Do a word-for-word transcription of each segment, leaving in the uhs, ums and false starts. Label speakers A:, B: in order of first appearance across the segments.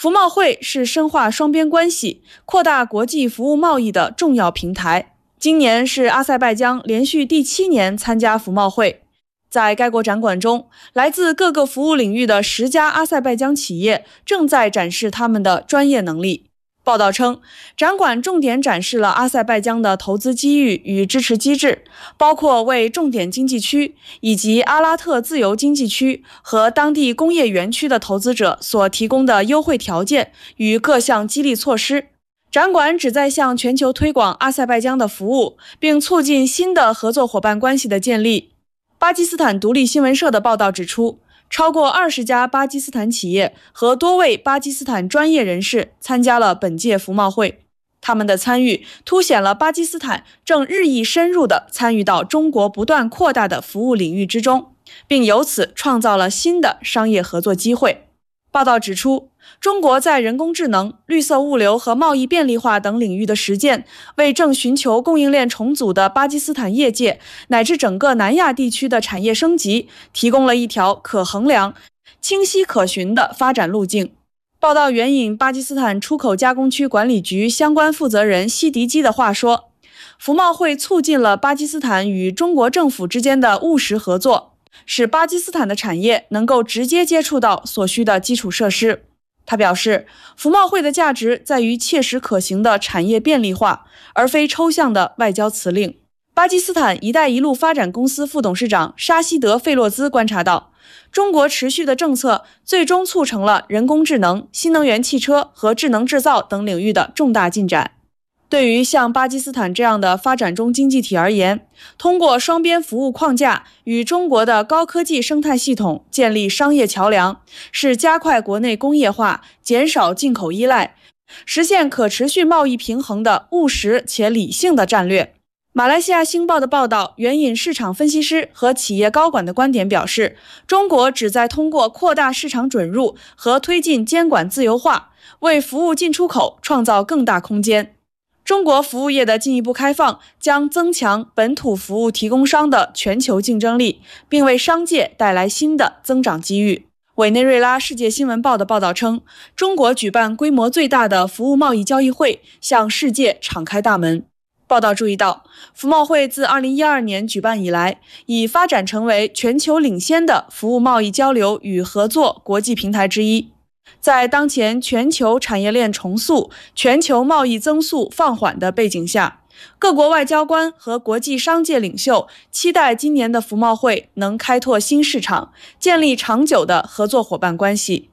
A: 服贸会是深化双边关系、扩大国际服务贸易的重要平台。今年是阿塞拜疆连续第七年参加服贸会。在该国展馆中，来自各个服务领域的十家阿塞拜疆企业正在展示他们的专业能力。报道称，展馆重点展示了阿塞拜疆的投资机遇与支持机制，包括为重点经济区以及阿拉特自由经济区和当地工业园区的投资者所提供的优惠条件与各项激励措施。展馆旨在向全球推广阿塞拜疆的服务，并促进新的合作伙伴关系的建立。巴基斯坦独立新闻社的报道指出，超过二十家巴基斯坦企业和多位巴基斯坦专业人士参加了本届服贸会。他们的参与凸显了巴基斯坦正日益深入地参与到中国不断扩大的服务领域之中，并由此创造了新的商业合作机会。报道指出，中国在人工智能、绿色物流和贸易便利化等领域的实践，为正寻求供应链重组的巴基斯坦业界乃至整个南亚地区的产业升级提供了一条可衡量、清晰可循的发展路径。报道援引巴基斯坦出口加工区管理局相关负责人西迪基的话说，服贸会促进了巴基斯坦与中国政府之间的务实合作，使巴基斯坦的产业能够直接接触到所需的基础设施。他表示，服贸会的价值在于切实可行的产业便利化，而非抽象的外交辞令。巴基斯坦“一带一路”发展公司副董事长沙希德·费洛兹观察到，中国持续的政策最终促成了人工智能、新能源汽车和智能制造等领域的重大进展。对于像巴基斯坦这样的发展中经济体而言，通过双边服务框架与中国的高科技生态系统建立商业桥梁，是加快国内工业化、减少进口依赖、实现可持续贸易平衡的务实且理性的战略。马来西亚星报的报道援引市场分析师和企业高管的观点表示，中国旨在通过扩大市场准入和推进监管自由化，为服务进出口创造更大空间。中国服务业的进一步开放将增强本土服务提供商的全球竞争力，并为商界带来新的增长机遇。委内瑞拉世界新闻报的报道称，中国举办规模最大的服务贸易交易会，向世界敞开大门。报道注意到，服贸会自二零一二年举办以来，已发展成为全球领先的服务贸易交流与合作国际平台之一。在当前全球产业链重塑、全球贸易增速放缓的背景下，各国外交官和国际商界领袖期待今年的服贸会能开拓新市场，建立长久的合作伙伴关系。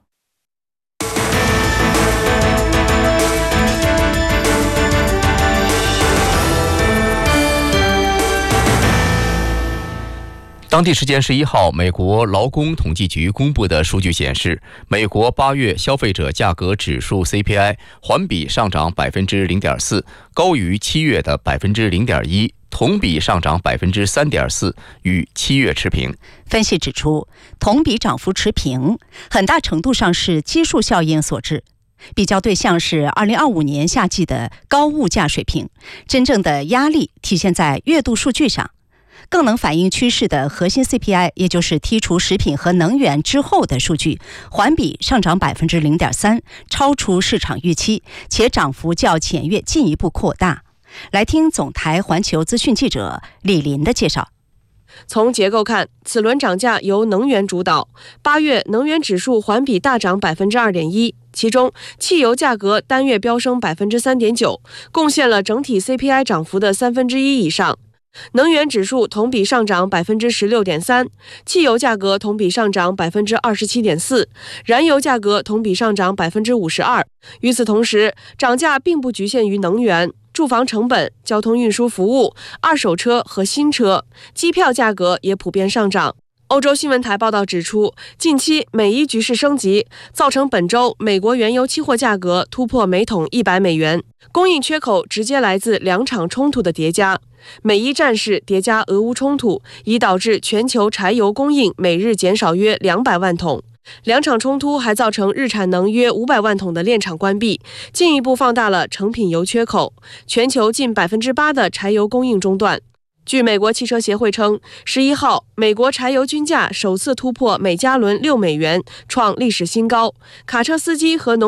B: 当地时间十一号，美国劳工统计局公布的数据显示，美国八月消费者价格指数 C P I 环比上涨 百分之零点四， 高于七月的 百分之零点一， 同比上涨 百分之三点四， 与七月持平。
C: 分析指出，同比涨幅持平，很大程度上是基数效应所致。比较对象是二零二五年夏季的高物价水平，真正的压力体现在月度数据上。更能反映趋势的核心 C P I， 也就是剔除食品和能源之后的数据，环比上涨 百分之零点三， 超出市场预期，且涨幅较前月进一步扩大。来听总台环球资讯记者李林的介绍。
D: 从结构看，此轮涨价由能源主导。八月能源指数环比大涨 百分之二点一， 其中汽油价格单月飙升 百分之三点九， 贡献了整体 C P I 涨幅的三分之一以上。能源指数同比上涨 百分之十六点三， 汽油价格同比上涨 百分之二十七点四， 燃油价格同比上涨 百分之五十二。 与此同时，涨价并不局限于能源，住房成本、交通运输服务、二手车和新车、机票价格也普遍上涨。欧洲新闻台报道指出，近期美伊局势升级，造成本周美国原油期货价格突破每桶一百美元。供应缺口直接来自两场冲突的叠加，美伊战事叠加俄乌冲突，已导致全球柴油供应每日减少约两百万桶。两场冲突还造成日产能约五百万桶的炼厂关闭，进一步放大了成品油缺口，全球近 百分之八 的柴油供应中断。据美国汽车协会称，十一号美国柴油均价首次突破每加仑六美元，创历史新高。卡车司机和农